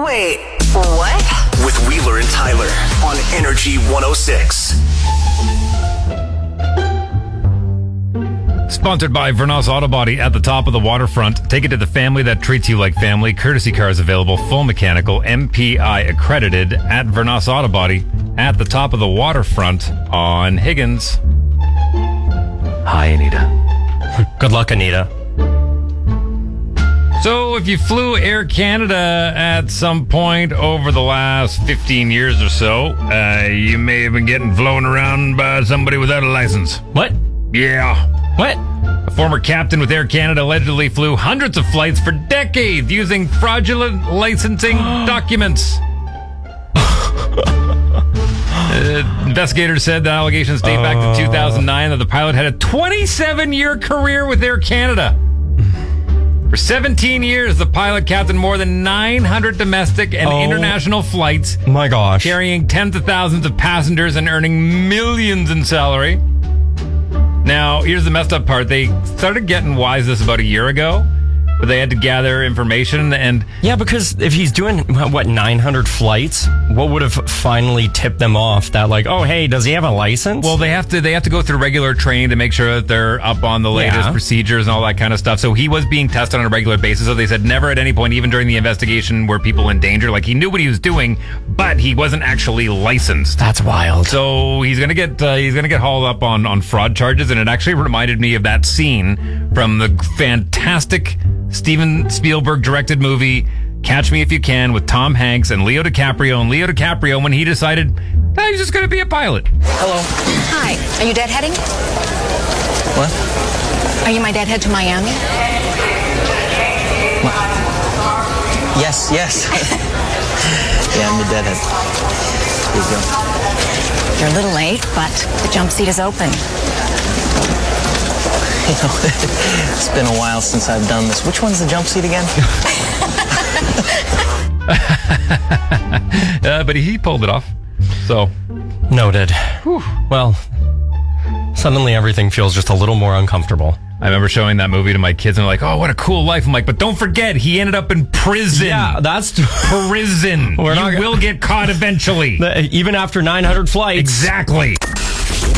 Wait, what? With Wheeler and Tyler on Energy 106. Sponsored by Vernos Auto Body at the top of the waterfront. Take it to the family that treats you like family. Courtesy cars available, full mechanical, MPI accredited at Vernos Auto Body at the top of the waterfront on Higgins. Hi, Anita. Good luck, Anita. So if you flew Air Canada at some point over the last 15 years or so, you may have been getting flown around by somebody without a license. What? Yeah. What? A former captain with Air Canada allegedly flew hundreds of flights for decades using fraudulent licensing documents. Investigators said the allegations date back to 2009 that the pilot had a 27-year career with Air Canada. For 17 years, the pilot captained more than 900 domestic and international flights. My gosh. Carrying tens of thousands of passengers and earning millions in salary. Now, here's the messed up part. They started getting wise this about a year ago, but they had to gather information and... Yeah, because if he's doing, 900 flights, what would have finally tipped them off that, like, oh, hey, does he have a license? Well, they have to go through regular training to make sure that they're up on the latest procedures and all that kind of stuff. So he was being tested on a regular basis. So they said never at any point, even during the investigation, were people in danger. Like, he knew what he was doing, but he wasn't actually licensed. That's wild. So he's gonna get hauled up on fraud charges, and it actually reminded me of that scene from the fantastic Steven Spielberg directed movie Catch Me If You Can with Tom Hanks and Leo DiCaprio. And Leo DiCaprio, when he decided he's just going to be a pilot. Hello. Hi. Are you deadheading? What? Are you my deadhead to Miami? Yes. Yeah, I'm the deadhead. Here you go. You're a little late, but the jump seat is open. You know, it's been a while since I've done this. Which one's the jump seat again? But he pulled it off. So. Noted. Whew. Well, suddenly everything feels just a little more uncomfortable. I remember showing that movie to my kids and they're like, oh, what a cool life. I'm like, but don't forget, he ended up in prison. Yeah, that's... prison. You will get caught eventually. Even after 900 flights. Exactly.